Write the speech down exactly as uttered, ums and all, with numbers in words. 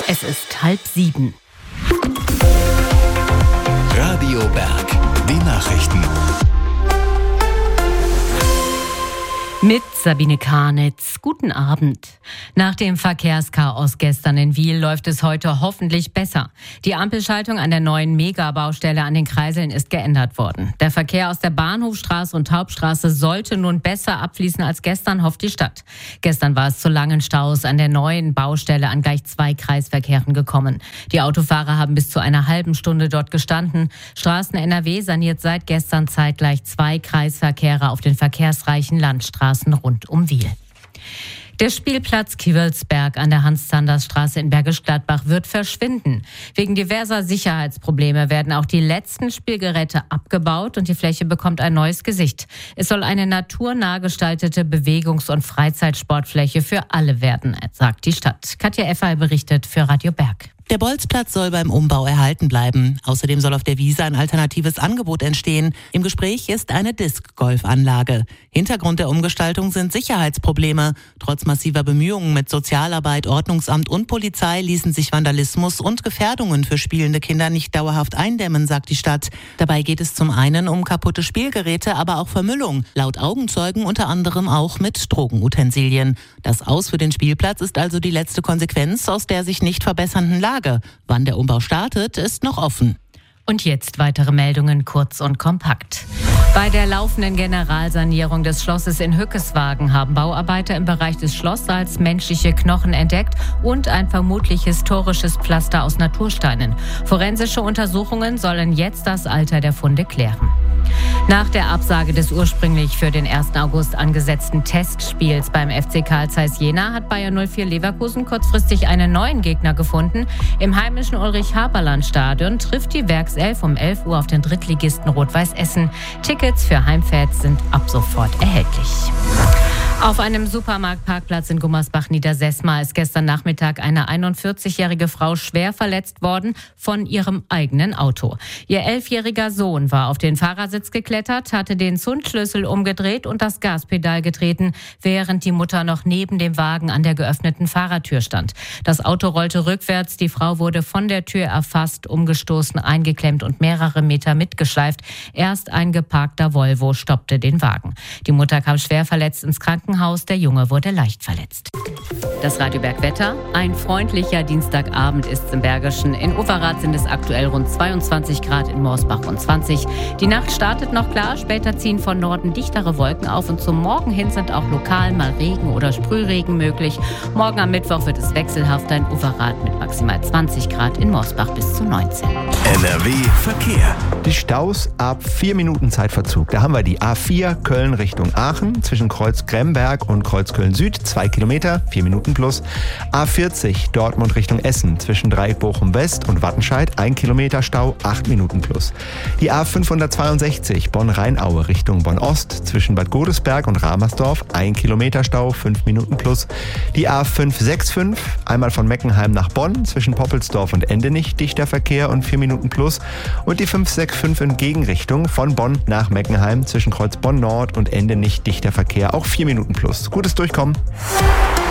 Es ist halb sieben. Radio Berg, die Nachrichten. Mit Sabine Karnitz. Guten Abend. Nach dem Verkehrschaos gestern in Wil läuft es heute hoffentlich besser. Die Ampelschaltung an der neuen Megabaustelle an den Kreiseln ist geändert worden. Der Verkehr aus der Bahnhofstraße und Hauptstraße sollte nun besser abfließen als gestern, hofft die Stadt. Gestern war es zu langen Staus an der neuen Baustelle an gleich zwei Kreisverkehren gekommen. Die Autofahrer haben bis zu einer halben Stunde dort gestanden. Straßen N R W saniert seit gestern zeitgleich zwei Kreisverkehre auf den verkehrsreichen Landstraßen rund um Wil. Der Spielplatz Kivelsberg an der Hans-Zanders-Straße in Bergisch Gladbach wird verschwinden. Wegen diverser Sicherheitsprobleme werden auch die letzten Spielgeräte abgebaut und die Fläche bekommt ein neues Gesicht. Es soll eine naturnah gestaltete Bewegungs- und Freizeitsportfläche für alle werden, sagt die Stadt. Katja Effer berichtet für Radio Berg. Der Bolzplatz soll beim Umbau erhalten bleiben. Außerdem soll auf der Wiese ein alternatives Angebot entstehen. Im Gespräch ist eine Disc-Golf-Anlage. Hintergrund der Umgestaltung sind Sicherheitsprobleme. Trotz massiver Bemühungen mit Sozialarbeit, Ordnungsamt und Polizei ließen sich Vandalismus und Gefährdungen für spielende Kinder nicht dauerhaft eindämmen, sagt die Stadt. Dabei geht es zum einen um kaputte Spielgeräte, aber auch Vermüllung. Laut Augenzeugen unter anderem auch mit Drogenutensilien. Das Aus für den Spielplatz ist also die letzte Konsequenz aus der sich nicht verbessernden Lage. Wann der Umbau startet, ist noch offen. Und jetzt weitere Meldungen kurz und kompakt. Bei der laufenden Generalsanierung des Schlosses in Hückeswagen haben Bauarbeiter im Bereich des Schlosssaals menschliche Knochen entdeckt und ein vermutlich historisches Pflaster aus Natursteinen. Forensische Untersuchungen sollen jetzt das Alter der Funde klären. Nach der Absage des ursprünglich für den ersten August angesetzten Testspiels beim F C Carl Zeiss Jena hat Bayer null vier Leverkusen kurzfristig einen neuen Gegner gefunden. Im heimischen Ulrich-Haberland-Stadion trifft die Werkself um elf Uhr auf den Drittligisten Rot-Weiß Essen. Tickets für Heimfans sind ab sofort erhältlich. Auf einem Supermarktparkplatz in Gummersbach-Niedersesma ist gestern Nachmittag eine einundvierzigjährige Frau schwer verletzt worden von ihrem eigenen Auto. Ihr elfjähriger Sohn war auf den Fahrersitz geklettert, hatte den Zündschlüssel umgedreht und das Gaspedal getreten, während die Mutter noch neben dem Wagen an der geöffneten Fahrertür stand. Das Auto rollte rückwärts, die Frau wurde von der Tür erfasst, umgestoßen, eingeklemmt und mehrere Meter mitgeschleift. Erst ein geparkter Volvo stoppte den Wagen. Die Mutter kam schwer verletzt ins Krankenhaus. Der Junge wurde leicht verletzt. Das Radio Berg Wetter. Ein freundlicher Dienstagabend ist es im Bergischen. In Overath sind es aktuell rund zweiundzwanzig Grad, in Morsbach rund zwanzig. Die Nacht startet noch klar, später ziehen von Norden dichtere Wolken auf und zum Morgen hin sind auch lokal mal Regen oder Sprühregen möglich. Morgen am Mittwoch wird es wechselhafter in Overath mit maximal zwanzig Grad, in Morsbach bis zu neunzehn. N R W Verkehr. Die Staus ab vier Minuten Zeitverzug. Da haben wir die A vier Köln Richtung Aachen zwischen Kreuz Gremberg und Kreuz Köln Süd, zwei Kilometer, vier Minuten plus. A vierzig Dortmund Richtung Essen zwischen Dreieck Bochum West und Wattenscheid, ein Kilometer Stau, acht Minuten plus. Die A fünfhundertzweiundsechzig Bonn-Rheinaue Richtung Bonn Ost zwischen Bad Godesberg und Ramersdorf, ein Kilometer Stau, fünf Minuten plus. Die A fünf sechs fünf einmal von Meckenheim nach Bonn zwischen Poppelsdorf und Endenich, dichter Verkehr und vier Minuten plus. Und die fünf sechs fünf in Gegenrichtung von Bonn nach Meckenheim zwischen Kreuz Bonn Nord und Endenich, dichter Verkehr, auch vier Minuten plus. Gutes Durchkommen.